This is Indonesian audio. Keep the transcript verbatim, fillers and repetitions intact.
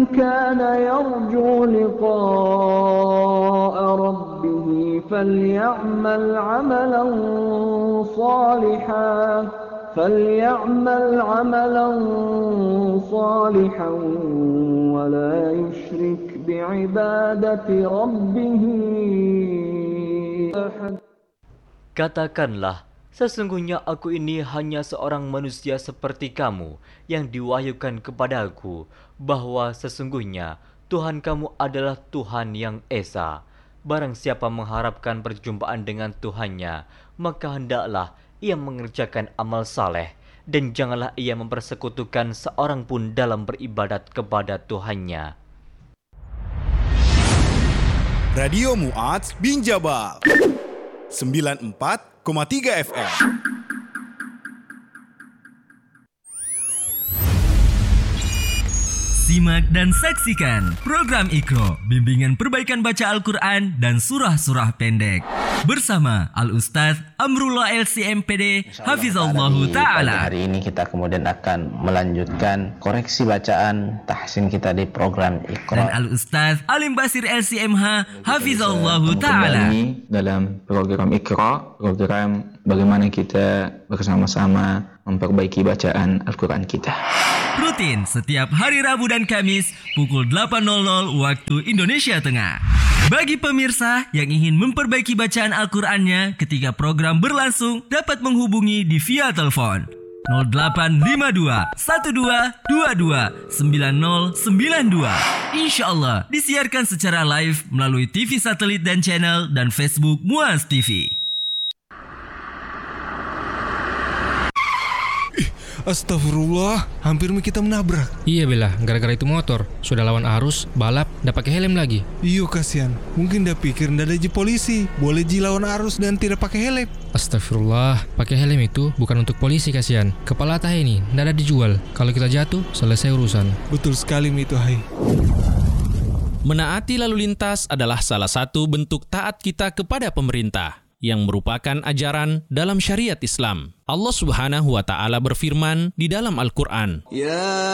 كان يرجو لقاء ربه فليعمل عملا صالحا فليعمل عملا صالحا ولا يشرك بعبادة ربه أحد. Katakanlah, sesungguhnya aku ini hanya seorang manusia seperti kamu yang diwahyukan kepadaku bahwa sesungguhnya Tuhan kamu adalah Tuhan yang Esa. Barang siapa mengharapkan perjumpaan dengan Tuhannya, maka hendaklah ia mengerjakan amal saleh dan janganlah ia mempersekutukan seorang pun dalam beribadat kepada Tuhannya. Radio Mu'adz bin Jabal sembilan puluh empat koma tiga F M. Simak dan saksikan program Iqra, bimbingan perbaikan baca Al-Quran dan surah-surah pendek. Bersama Al-Ustaz Amrullah L C M P D, Hafizallahu Ta'ala. Hari ini kita kemudian akan melanjutkan koreksi bacaan tahsin kita di program Iqra. Dan Al-Ustaz Alim Basir L C M H, Hafizallahu Ta'ala. Dalam program Iqra, program bagaimana kita bersama-sama memperbaiki bacaan Al-Quran kita. Rutin setiap hari Rabu dan Kamis pukul delapan waktu Indonesia Tengah. Bagi pemirsa yang ingin memperbaiki bacaan Al-Qurannya ketika program berlangsung, dapat menghubungi di via telepon nol delapan lima dua satu dua dua dua sembilan nol sembilan dua. Insya Allah disiarkan secara live melalui T V satelit dan channel dan Facebook Mu'adz T V. Astagfirullah, hampir kita menabrak. Iya Bella, gara-gara itu motor. Sudah lawan arus, balap, ndak pakai helm lagi. Iyo kasihan, mungkin dah pikir ndak ada ji polisi. Boleh ji lawan arus dan tidak pakai helm. Astagfirullah, pakai helm itu bukan untuk polisi kasihan. Kepala tah ini ndak ada dijual. Kalau kita jatuh, selesai urusan. Betul sekali itu, hai. Menaati lalu lintas adalah salah satu bentuk taat kita kepada pemerintah yang merupakan ajaran dalam syariat Islam. Allah Subhanahu wa Ta'ala berfirman di dalam Al-Quran, Ya